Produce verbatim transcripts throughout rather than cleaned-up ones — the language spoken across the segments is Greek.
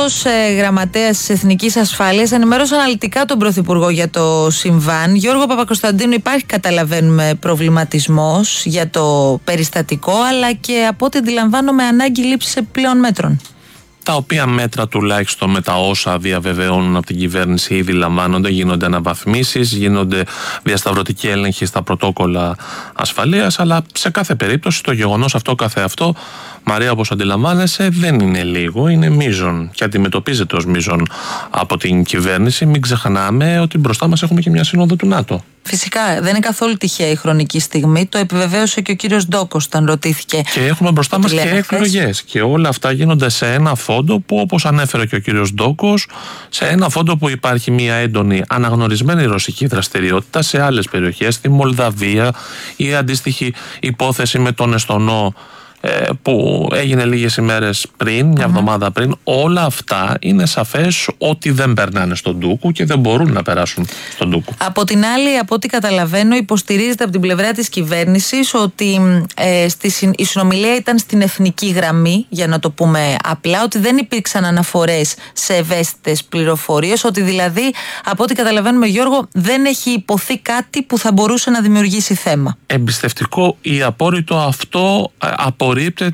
Γενικός ε, Γραμματέας της Εθνικής Ασφάλειας ενημέρωσε αναλυτικά τον Πρωθυπουργό για το συμβάν. Γιώργο Παπακοσταντίνου, υπάρχει, καταλαβαίνουμε, προβληματισμός για το περιστατικό, αλλά και από ό,τι αντιλαμβάνομαι ανάγκη λήψης επιπλέον μέτρων. Τα οποία μέτρα, τουλάχιστον με τα όσα διαβεβαιώνουν από την κυβέρνηση, ήδη λαμβάνονται, γίνονται αναβαθμίσεις, γίνονται διασταυρωτικοί έλεγχοι στα πρωτόκολλα ασφαλείας, αλλά σε κάθε περίπτωση το γεγονός αυτό καθεαυτό, Μαρία, όπως αντιλαμβάνεσαι, δεν είναι λίγο, είναι μείζον και αντιμετωπίζεται ως μείζον από την κυβέρνηση. Μην ξεχνάμε ότι μπροστά μας έχουμε και μια σύνοδο του ΝΑΤΟ. Φυσικά, δεν είναι καθόλου τυχαία η χρονική στιγμή. Το επιβεβαίωσε και ο κύριος Ντόκος όταν ρωτήθηκε. Και έχουμε μπροστά μας και εκλογές. Και όλα αυτά γίνονται σε ένα φόντο που, όπως ανέφερε και ο κύριος Ντόκος, σε ένα φόντο που υπάρχει μια έντονη αναγνωρισμένη ρωσική δραστηριότητα σε άλλες περιοχές, στη Μολδαβία, η αντίστοιχη υπόθεση με τον Εστονό που έγινε λίγες ημέρες πριν, μια εβδομάδα πριν. Όλα αυτά είναι σαφές ότι δεν περνάνε στον ντούκο και δεν μπορούν να περάσουν στον ντούκο. Από την άλλη, από ό,τι καταλαβαίνω, υποστηρίζεται από την πλευρά της κυβέρνησης ότι ε, στη, η συνομιλία ήταν στην εθνική γραμμή, για να το πούμε απλά, ότι δεν υπήρξαν αναφορές σε ευαίσθητες πληροφορίες, ότι δηλαδή, από ό,τι καταλαβαίνουμε, Γιώργο, δεν έχει υποθεί κάτι που θα μπορούσε να δημιουργήσει θέμα. Εμπιστευτικό ή απόρριτο, αυτό απορρίπτεται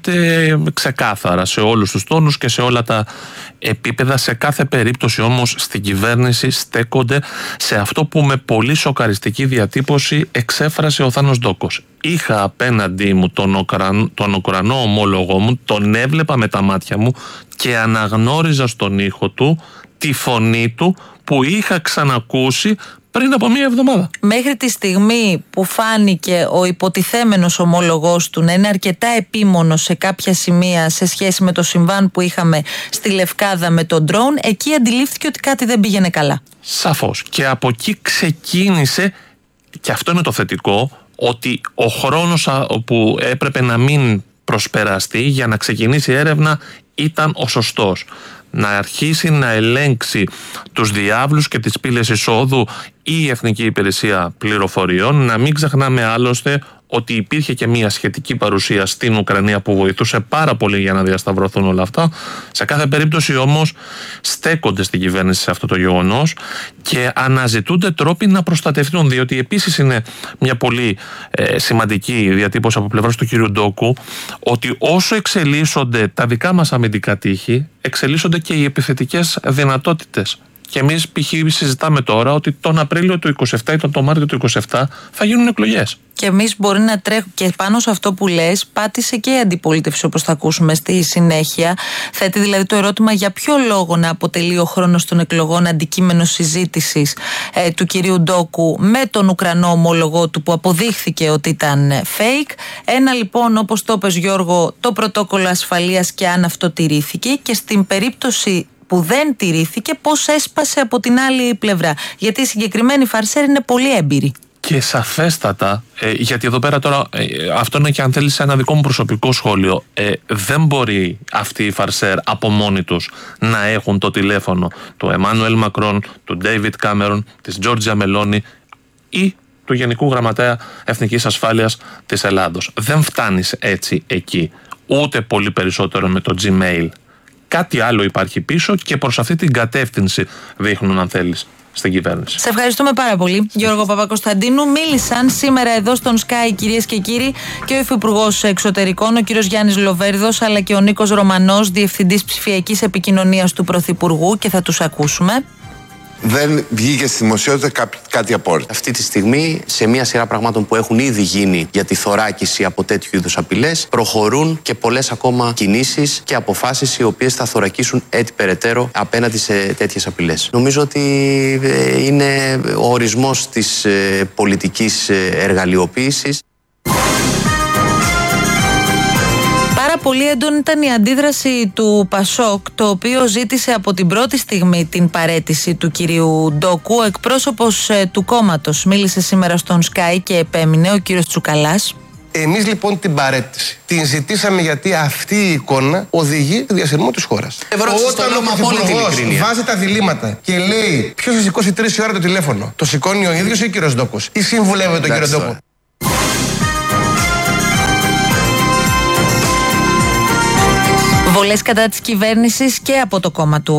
ξεκάθαρα σε όλους τους τόνους και σε όλα τα επίπεδα. Σε κάθε περίπτωση όμως στην κυβέρνηση στέκονται σε αυτό που με πολύ σοκαριστική διατύπωση εξέφρασε ο Θάνος Ντόκος. Είχα απέναντί μου τον, Ουκραν, τον Ουκρανό ομόλογό μου, τον έβλεπα με τα μάτια μου και αναγνώριζα στον ήχο του τη φωνή του που είχα ξανακούσει πριν από μία εβδομάδα. Μέχρι τη στιγμή που φάνηκε ο υποτιθέμενος ομόλογός του να είναι αρκετά επίμονος σε κάποια σημεία σε σχέση με το συμβάν που είχαμε στη Λευκάδα με τον ντρόουν, εκεί αντιλήφθηκε ότι κάτι δεν πήγαινε καλά. Σαφώς. Και από εκεί ξεκίνησε, και αυτό είναι το θετικό, ότι ο χρόνος που έπρεπε να μην προσπεραστεί για να ξεκινήσει η έρευνα ήταν ο σωστός. Να αρχίσει να ελέγξει τους διάβλους και τις πύλες εισόδου η Εθνική Υπηρεσία Πληροφοριών. Να μην ξεχνάμε άλλωστε ότι υπήρχε και μια σχετική παρουσία στην Ουκρανία που βοηθούσε πάρα πολύ για να διασταυρωθούν όλα αυτά. Σε κάθε περίπτωση όμως στέκονται στην κυβέρνηση σε αυτό το γεγονός και αναζητούνται τρόποι να προστατευτούν, διότι επίσης είναι μια πολύ ε, σημαντική διατύπωση από πλευράς του κ. Ντόκου, ότι όσο εξελίσσονται τα δικά μας αμυντικά τείχη, εξελίσσονται και οι επιθετικές δυνατότητες. Και εμείς π.χ. συζητάμε τώρα ότι τον Απρίλιο του είκοσι επτά ή τον Μάρτιο του είκοσι επτά θα γίνουν εκλογές. Και εμείς μπορεί να τρέχουμε. Και πάνω σε αυτό που λες, πάτησε και η αντιπολίτευση, όπως θα ακούσουμε στη συνέχεια. Θέτει δηλαδή το ερώτημα για ποιο λόγο να αποτελεί ο χρόνος των εκλογών αντικείμενο συζήτησης ε, του κυρίου Ντόκου με τον Ουκρανό ομόλογό του που αποδείχθηκε ότι ήταν fake. Ένα λοιπόν, όπως το είπες Γιώργο, το πρωτόκολλο ασφαλείας και αν αυτό τηρήθηκε, και στην περίπτωση που δεν τηρήθηκε, πώς έσπασε από την άλλη πλευρά. Γιατί η συγκεκριμένη φαρσέρ είναι πολύ έμπειρη. Και σαφέστατα, ε, γιατί εδώ πέρα τώρα, ε, αυτό είναι και αν θέλεις ένα δικό μου προσωπικό σχόλιο, ε, δεν μπορεί αυτοί οι φαρσέρ από μόνοι τους να έχουν το τηλέφωνο του Εμμάνουελ Μακρόν, του Ντέιβιτ Κάμερον, της Τζόρτζια Μελόνι ή του Γενικού Γραμματέα Εθνικής Ασφάλειας της Ελλάδος. Δεν φτάνεις έτσι εκεί, ούτε πολύ περισσότερο με το Gmail. Κάτι άλλο υπάρχει πίσω και προς αυτή την κατεύθυνση δείχνουν, αν θέλεις, στην κυβέρνηση. Σε ευχαριστούμε πάρα πολύ, Γιώργο Παπακοσταντίνου. Μίλησαν σήμερα εδώ στον Sky, κυρίες και κύριοι, και ο Υφυπουργός Εξωτερικών, ο κύριος Γιάννης Λοβέρδος, αλλά και ο Νίκος Ρωμανός, Διευθυντής Ψηφιακής Επικοινωνίας του Πρωθυπουργού, και θα τους ακούσουμε. Δεν βγήκε στη δημοσιότητα κάτι απόρριτο. Αυτή τη στιγμή, σε μια σειρά πραγμάτων που έχουν ήδη γίνει για τη θωράκιση από τέτοιου είδους απειλές, προχωρούν και πολλές ακόμα κινήσεις και αποφάσεις οι οποίες θα θωρακίσουν έτσι περαιτέρω απέναντι σε τέτοιες απειλές. Νομίζω ότι είναι ο ορισμός της πολιτικής εργαλειοποίησης. Πολύ έντονη ήταν η αντίδραση του Πασόκ, το οποίο ζήτησε από την πρώτη στιγμή την παραίτηση του κυρίου Ντόκου. Ο εκπρόσωπος ε, του κόμματος μίλησε σήμερα στον Sky και επέμεινε, ο κύριος Τσουκαλάς. Εμείς λοιπόν την παραίτηση την ζητήσαμε γιατί αυτή η εικόνα οδηγεί στη διασυρμό της χώρας. Όταν ο Πρωθυπουργός βάζει τα διλήμματα και λέει ποιος θα σηκώσει τρεις η ώρα το τηλέφωνο, το σηκώνει ο ίδιος ή ο κύριος Ντόκος, ή συμβουλεύεται τον κύριο Ντόκο. Βολές κατά της κυβέρνησης και από το κόμμα του